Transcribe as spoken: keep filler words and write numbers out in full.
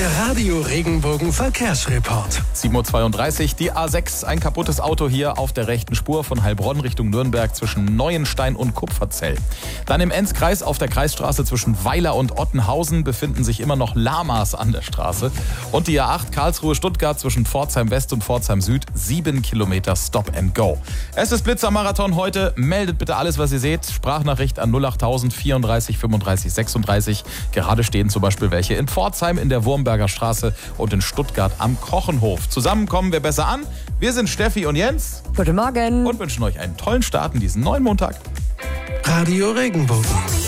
Radio Regenbogen Verkehrsreport. sieben Uhr zweiunddreißig, die A sechs, ein kaputtes Auto hier auf der rechten Spur von Heilbronn Richtung Nürnberg zwischen Neuenstein und Kupferzell. Dann im Enzkreis auf der Kreisstraße zwischen Weiler und Ottenhausen befinden sich immer noch Lamas an der Straße. Und die A acht Karlsruhe-Stuttgart zwischen Pforzheim West und Pforzheim Süd, sieben Kilometer Stop and Go. Es ist Blitzermarathon heute, meldet bitte alles, was ihr seht. Sprachnachricht an null achttausend vierunddreißig fünfunddreißig sechsunddreißig. Gerade stehen zum Beispiel welche in Pforzheim in der Wurmberger Straße und in Stuttgart am Kochenhof. Zusammen kommen wir besser an. Wir sind Steffi und Jens. Guten Morgen. Und wünschen euch einen tollen Start in diesen neuen Montag. Radio Regenbogen.